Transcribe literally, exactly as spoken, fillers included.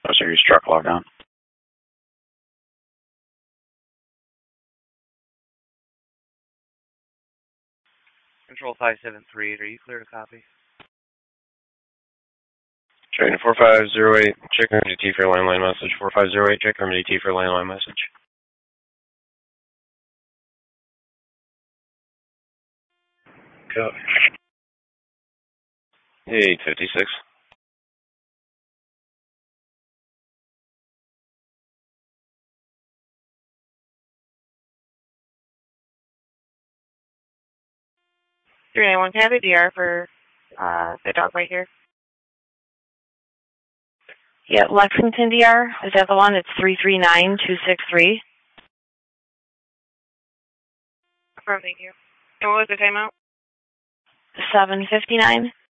Oh, so your truck logged on. Control five seven three eight, are you clear to copy? Train four five zero eight, check M D T for landline message. four five zero eight, check M D T for landline message. Go. eight fifty-six. three nine one, can I have the D R for uh, the dog right here? Yeah, Lexington D R. Is that the one? It's three three nine two six three. Affirm, thank you. And what was the timeout? seven fifty-nine.